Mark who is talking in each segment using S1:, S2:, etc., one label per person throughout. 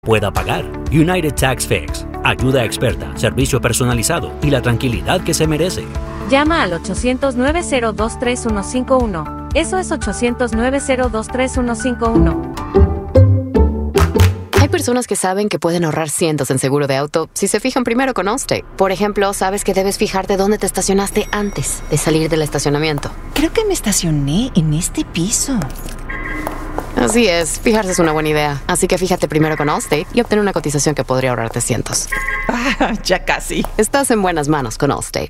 S1: pueda pagar. United Tax Fix. Ayuda experta, servicio personalizado y la tranquilidad que se merece.
S2: Llama al 800-902-3151. Eso es 800-902-3151.
S3: Hay personas que saben que pueden ahorrar cientos en seguro de auto si se fijan primero con Allstate. Por ejemplo, sabes que debes fijarte dónde te estacionaste antes de salir del estacionamiento.
S4: Creo que me estacioné en este piso.
S3: Así es, fijarse es una buena idea. Así que fíjate primero con Allstate y obtén una cotización que podría ahorrarte cientos.
S4: Ah, ya casi.
S3: Estás en buenas manos con Allstate.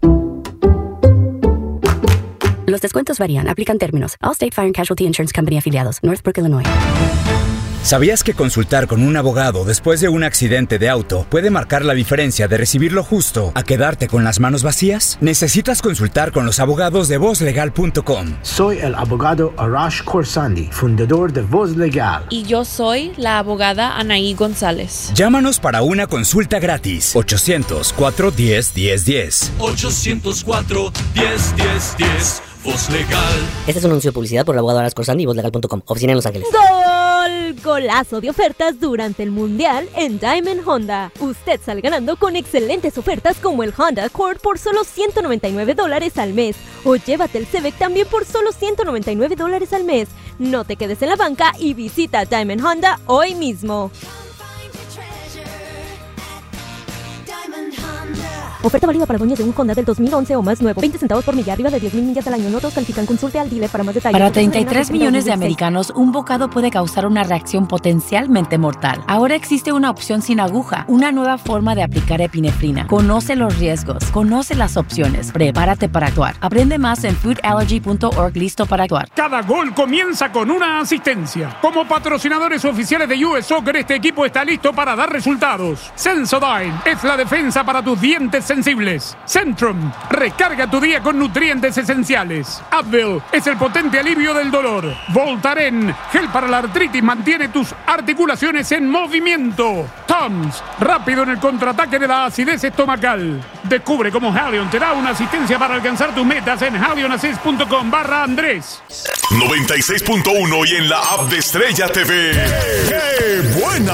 S5: Los descuentos varían. Aplican términos. Allstate Fire and Casualty Insurance Company afiliados. Northbrook, Illinois.
S6: ¿Sabías que consultar con un abogado después de un accidente de auto puede marcar la diferencia de recibir lo justo a quedarte con las manos vacías? Necesitas consultar con los abogados de VozLegal.com.
S7: Soy el abogado Arash Khorsandi, fundador de Voz Legal.
S8: Y yo soy la abogada Anaí González.
S6: Llámanos para una consulta gratis. 800-410-1010.
S9: 800-410-1010. Voz Legal.
S10: Este es un anuncio de publicidad por el abogado Arash Khorsandi y VozLegal.com. Oficina en Los Ángeles.
S11: ¡Gol! Golazo de ofertas durante el Mundial en Diamond Honda. Usted sale ganando con excelentes ofertas como el Honda Accord por solo $199 al mes. O llévate el Civic también por solo $199 al mes. No te quedes en la banca y visita Diamond Honda hoy mismo. Oferta válida para dueños de un Honda del 2011 o más nuevo. 20 centavos por milla, arriba de 10,000 millas al año. No todos califican. Consulte al dealer para más detalles.
S12: Para 33 millones de americanos, un bocado puede causar una reacción potencialmente mortal. Ahora existe una opción sin aguja, una nueva forma de aplicar epinefrina. Conoce los riesgos, conoce las opciones, prepárate para actuar. Aprende más en foodallergy.org. Listo para actuar.
S13: Cada gol comienza con una asistencia. Como patrocinadores oficiales de US Soccer, este equipo está listo para dar resultados. Sensodyne es la defensa para tus dientes sensibles. Centrum, recarga tu día con nutrientes esenciales. Advil es el potente alivio del dolor. Voltaren, gel para la artritis, mantiene tus articulaciones en movimiento. Tums, rápido en el contraataque de la acidez estomacal. Descubre cómo Halion te da una asistencia para alcanzar tus metas en halionassist.com/Andrés.
S9: 96.1 y en la app de Estrella TV. ¡Qué buena!